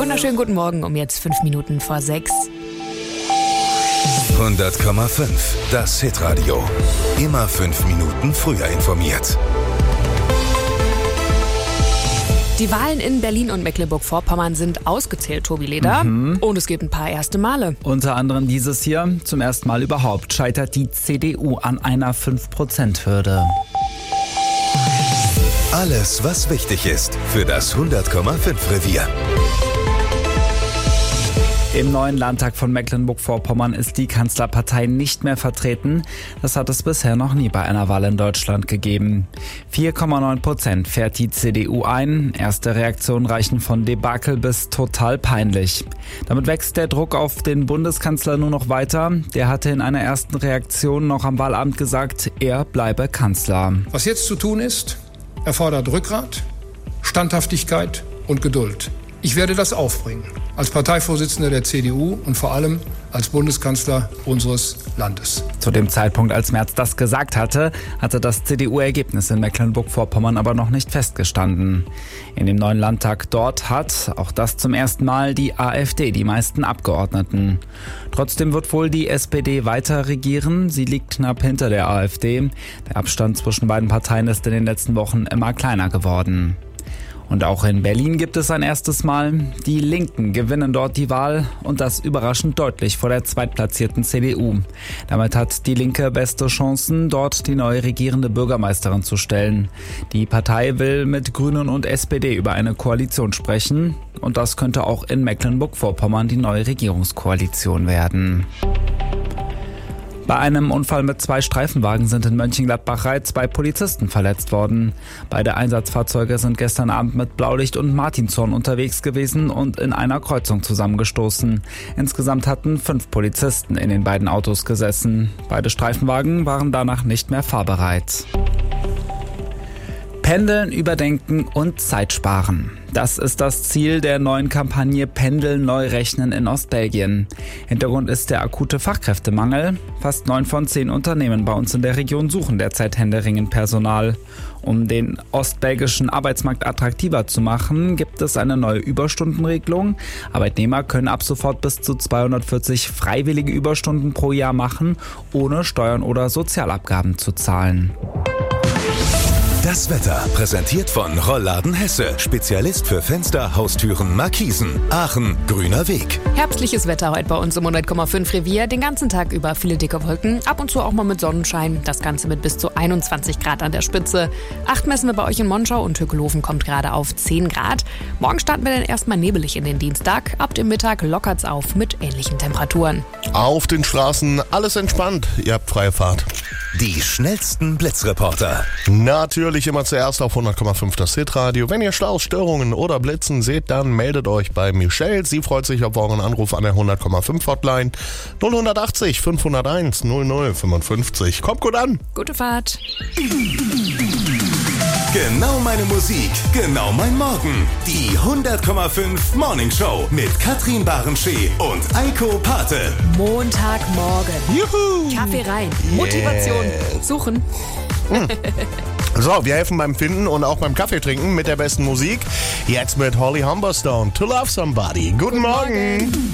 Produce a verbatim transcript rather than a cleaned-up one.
wunderschönen guten Morgen um jetzt fünf Minuten vor sechs. hundert Komma fünf, das Hitradio. Immer fünf Minuten früher informiert. Die Wahlen in Berlin und Mecklenburg-Vorpommern sind ausgezählt, Tobi Leder. Mhm. Und es gibt ein paar erste Male. Unter anderem dieses hier. Zum ersten Mal überhaupt scheitert die C D U an einer fünf Prozent Hürde. Alles, was wichtig ist für das hundert Komma fünf Revier. Im neuen Landtag von Mecklenburg-Vorpommern ist die Kanzlerpartei nicht mehr vertreten. Das hat es bisher noch nie bei einer Wahl in Deutschland gegeben. vier Komma neun Prozent fährt die C D U ein. Erste Reaktionen reichen von Debakel bis total peinlich. Damit wächst der Druck auf den Bundeskanzler nur noch weiter. Der hatte in einer ersten Reaktion noch am Wahlabend gesagt, er bleibe Kanzler. Was jetzt zu tun ist, erfordert Rückgrat, Standhaftigkeit und Geduld. Ich werde das aufbringen, als Parteivorsitzender der C D U und vor allem als Bundeskanzler unseres Landes. Zu dem Zeitpunkt, als Merz das gesagt hatte, hatte das C D U-Ergebnis in Mecklenburg-Vorpommern aber noch nicht festgestanden. In dem neuen Landtag dort hat, auch das zum ersten Mal, die AfD die meisten Abgeordneten. Trotzdem wird wohl die S P D weiter regieren. Sie liegt knapp hinter der AfD. Der Abstand zwischen beiden Parteien ist in den letzten Wochen immer kleiner geworden. Und auch in Berlin gibt es ein erstes Mal. Die Linken gewinnen dort die Wahl und das überraschend deutlich vor der zweitplatzierten C D U. Damit hat die Linke beste Chancen, dort die neue regierende Bürgermeisterin zu stellen. Die Partei will mit Grünen und S P D über eine Koalition sprechen. Und das könnte auch in Mecklenburg-Vorpommern die neue Regierungskoalition werden. Bei einem Unfall mit zwei Streifenwagen sind in Mönchengladbach-Reit zwei Polizisten verletzt worden. Beide Einsatzfahrzeuge sind gestern Abend mit Blaulicht und Martinshorn unterwegs gewesen und in einer Kreuzung zusammengestoßen. Insgesamt hatten fünf Polizisten in den beiden Autos gesessen. Beide Streifenwagen waren danach nicht mehr fahrbereit. Pendeln, überdenken und Zeit sparen. Das ist das Ziel der neuen Kampagne Pendeln neu rechnen in Ostbelgien. Hintergrund ist der akute Fachkräftemangel. Fast neun von zehn Unternehmen bei uns in der Region suchen derzeit händeringend Personal. Um den ostbelgischen Arbeitsmarkt attraktiver zu machen, gibt es eine neue Überstundenregelung. Arbeitnehmer können ab sofort bis zu zweihundertvierzig freiwillige Überstunden pro Jahr machen, ohne Steuern oder Sozialabgaben zu zahlen. Das Wetter präsentiert von Rollladen Hesse. Spezialist für Fenster, Haustüren, Markisen. Aachen, grüner Weg. Herbstliches Wetter heute bei uns im hundert Komma fünf Revier. Den ganzen Tag über viele dicke Wolken. Ab und zu auch mal mit Sonnenschein. Das Ganze mit bis zu einundzwanzig Grad an der Spitze. acht messen wir bei euch in Monschau und Hückelhofen kommt gerade auf zehn Grad. Morgen starten wir dann erstmal nebelig in den Dienstag. Ab dem Mittag lockert's auf mit ähnlichen Temperaturen. Auf den Straßen alles entspannt. Ihr habt freie Fahrt. Die schnellsten Blitzreporter. Natürlich immer zuerst auf hundert Komma fünf das Hitradio. Wenn ihr Staus, Störungen oder Blitzen seht, dann meldet euch bei Michelle. Sie freut sich auf euren Anruf an der hundert Komma fünf Hotline. null achtzig fünfhunderteins null null fünfundfünfzig. Kommt gut an. Gute Fahrt. Genau meine Musik, genau mein Morgen. Die hundert Komma fünf Morning Show mit Katrin Barenschee und Eiko Pate. Montagmorgen. Juhu. Kaffee rein. Motivation. Yes. Suchen. Hm. So, wir helfen beim Finden und auch beim Kaffee trinken mit der besten Musik. Jetzt mit Holly Humberstone, To Love Somebody. Guten, Guten Morgen. Morgen.